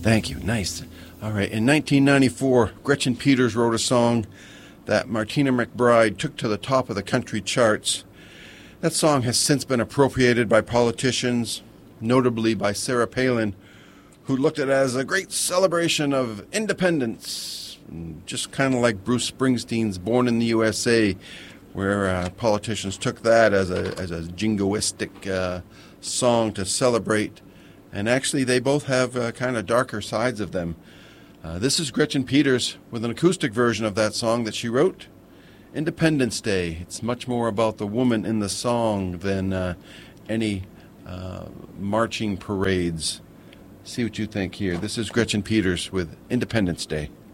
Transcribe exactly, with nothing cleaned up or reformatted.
Thank you. Nice. All right. In nineteen ninety-four, Gretchen Peters wrote a song that Martina McBride took to the top of the country charts. That song has since been appropriated by politicians, notably by Sarah Palin, who looked at it as a great celebration of independence, just kind of like Bruce Springsteen's Born in the U S A, where uh, politicians took that as a as a jingoistic uh, song to celebrate. And actually, they both have uh, kind of darker sides of them. Uh, this is Gretchen Peters with an acoustic version of that song that she wrote, Independence Day. It's much more about the woman in the song than uh, any uh, marching parades. See what you think here. This is Gretchen Peters with Independence Day.